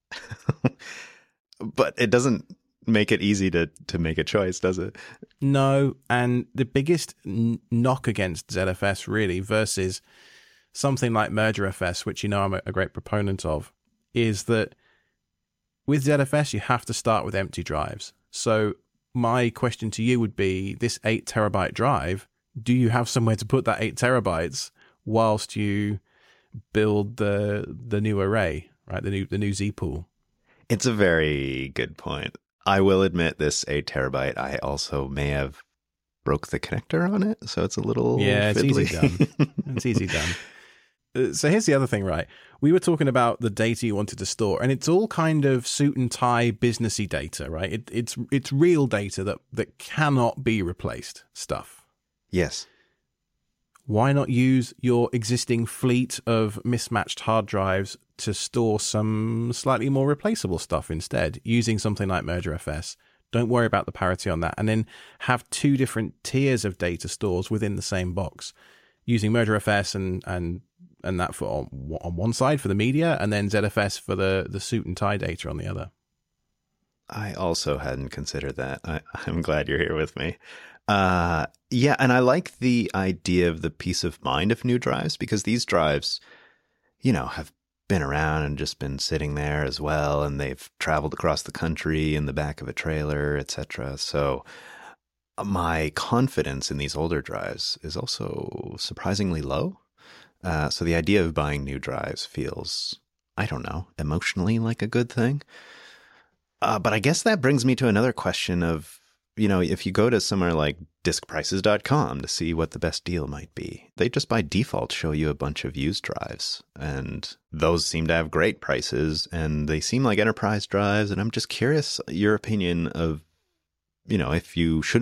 But it doesn't make it easy to make a choice, does it? No, and the biggest knock against ZFS really versus something like MergerFS, which you know I'm a great proponent of, is that with ZFS you have to start with empty drives. So my question to you would be, this 8 terabyte drive, do you have somewhere to put that 8 terabytes whilst you build the new array, right? The new Z pool. It's a very good point. I will admit this 8 terabyte, I also may have broke the connector on it, so it's a little fiddly. It's easy done. It's easy done. So here's the other thing, right? We were talking about the data you wanted to store, and it's all kind of suit and tie businessy data, right? It's real data that cannot be replaced stuff. Yes. Why not use your existing fleet of mismatched hard drives to store some slightly more replaceable stuff instead, using something like MergerFS? Don't worry about the parity on that. And then have 2 different tiers of data stores within the same box, using MergerFS and that for on one side for the media, and then ZFS for the suit and tie data on the other. I also hadn't considered that. I'm glad you're here with me. Yeah, and I like the idea of the peace of mind of new drives, because these drives, you know, have been around and just been sitting there as well, and they've traveled across the country in the back of a trailer, etc. So my confidence in these older drives is also surprisingly low. So the idea of buying new drives feels, I don't know, emotionally like a good thing. But I guess that brings me to another question of, if you go to somewhere like diskprices.com to see what the best deal might be, they just by default show you a bunch of used drives. And those seem to have great prices, and they seem like enterprise drives. And I'm just curious your opinion of, if you shouldn't